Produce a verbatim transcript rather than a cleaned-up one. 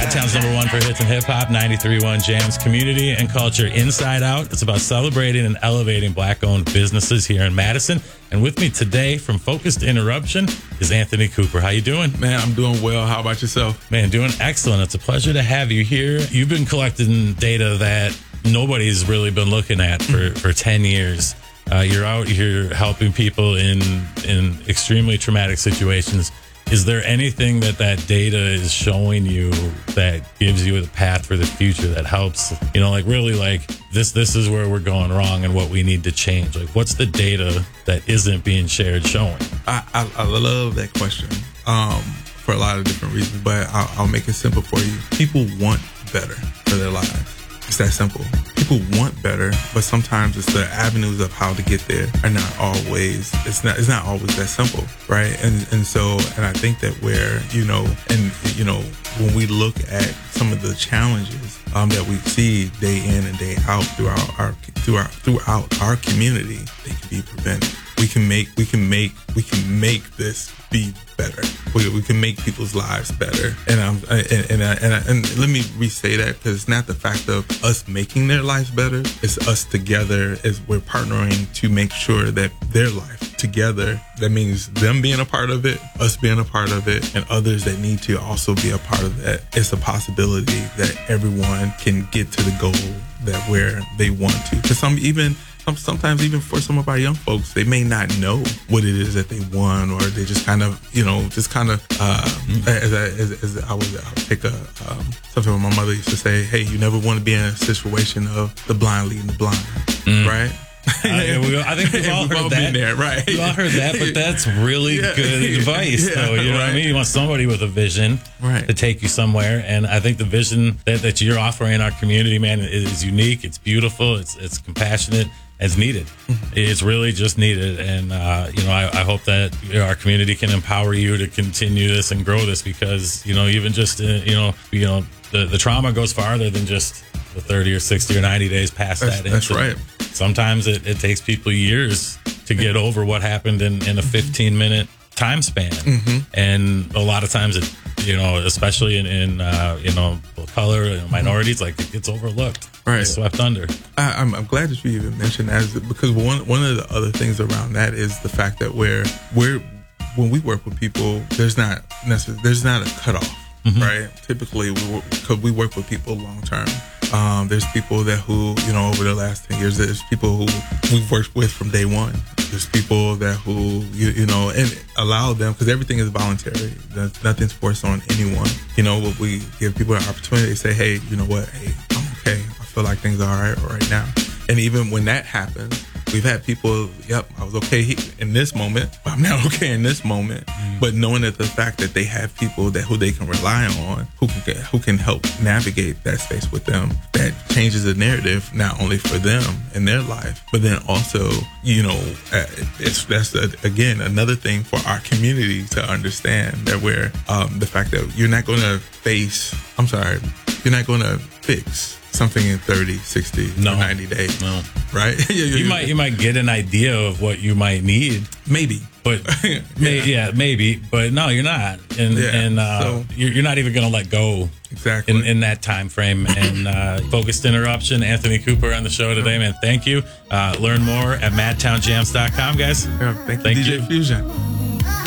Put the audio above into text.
Madtown's number one for hits and hip hop, ninety-three point one Jams, community and culture inside out. It's about celebrating and elevating black-owned businesses here in Madison. And with me today from Focused Interruption is Anthony Cooper. How you doing? Man, I'm doing well. How about yourself? Man, doing excellent. It's a pleasure to have you here. You've been collecting data that nobody's really been looking at for, for ten years. Uh, you're out here helping people in in extremely traumatic situations. Is there anything that that data is showing you that gives you the path for the future that helps, you know, like really like this, this is where we're going wrong and what we need to change? Like, what's the data that isn't being shared showing? I, I, I love that question um, for a lot of different reasons, but I'll, I'll make it simple for you. People want better for their lives. It's that simple. People want better, but sometimes it's the avenues of how to get there are not always, it's not, it's not always that simple, right? And and so, and I think that where, you know, and, you know, when we look at some of the challenges um, that we see day in and day out throughout our, throughout, throughout our community, they can be prevented. We can make, we can make, we can make this be better. We, we can make people's lives better. And um, and and, and, and, and let me re-say that, because it's not the fact of us making their lives better. It's us together as we're partnering to make sure that their life together, that means them being a part of it, us being a part of it, and others that need to also be a part of that. It's a possibility that everyone can get to the goal that where they want to. Because some even Sometimes even for some of our young folks, they may not know what it is that they want, or they just kind of, you know, just kind of, uh, mm-hmm. as, I, as, as I would I'll take a, um, something my mother used to say, hey, you never want to be in a situation of the blind leading the blind, mm. right? Uh, yeah, we, I think we've all we've heard all that. Been there, right? We've all heard that, but that's really yeah. good advice, yeah, though. You know right. what I mean? You want somebody with a vision right. to take you somewhere, and I think the vision that, that you're offering our community, man, is unique. It's beautiful. It's it's compassionate. It's needed. Mm-hmm. It's really just needed, and uh, you know, I, I hope that you know, our community can empower you to continue this and grow this, because you know, even just uh, you know, you know, the the trauma goes farther than just the thirty or sixty or ninety days past that's, that. That's incident. right. Sometimes it, it takes people years to get over what happened in, in a fifteen minute time span. Mm-hmm. And a lot of times it, you know, especially in, in uh, you know, color and minorities, like it gets overlooked. Right. It's swept under. I, I'm, I'm glad that you even mentioned that, because one one of the other things around that is the fact that we're, we're when we work with people, there's not necessarily, there's not a cutoff, mm-hmm. right? Typically, we, because we work with people long term. Um, there's people that who, you know, over the last ten years, there's people who we've worked with from day one. There's people that who, you, you know, and allow them, because everything is voluntary. There's nothing's forced on anyone. You know, we give people an opportunity to say, hey, you know what, hey, I'm okay. I feel like things are all right right now. And even when that happens, we've had people, yep, I was okay in this moment, but I'm not okay in this moment. Mm. But knowing that the fact that they have people that who they can rely on, who can who can help navigate that space with them, that changes the narrative not only for them in their life, but then also, you know, it's that's a, again another thing for our community to understand, that where um, the fact that you're not going to face, I'm sorry, you're not going to fix something in thirty, sixty, no. ninety days. No. Right? you might you might get an idea of what you might need. Maybe. But yeah. May, yeah, maybe. But no, you're not. And yeah. and uh, so, you're, you're not even going to let go exactly in, in that time frame. And uh, Focused Interruption, Anthony Cooper on the show today, man. Thank you. Uh, learn more at madtown jams dot com, guys. Yeah, thank you, thank D J you. Fusion.